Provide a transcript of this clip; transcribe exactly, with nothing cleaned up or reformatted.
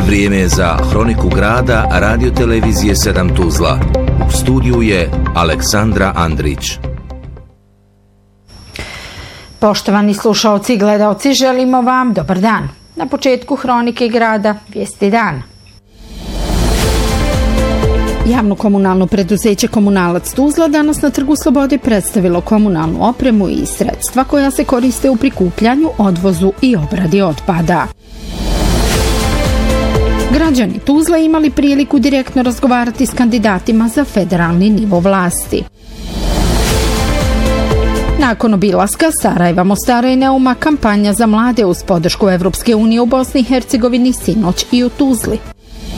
Vrijeme je za Hroniku grada Radio Televizije sedam Tuzla. U studiju je Aleksandra Andrić. Poštovani slušaoci i gledaoci, želimo vam dobar dan. Na početku Hronike grada vijesti dana. Javno komunalno preduzeće Komunalac Tuzla danas na Trgu Slobode predstavilo komunalnu opremu i sredstva koja se koriste u prikupljanju, odvozu i obradi otpada. Građani Tuzla imali priliku direktno razgovarati s kandidatima za federalni nivo vlasti. Nakon obilaska Sarajeva, Mostara i Neuma, kampanja za mlade uz podršku Evropske unije u Bosni i Hercegovini sinoć i u Tuzli.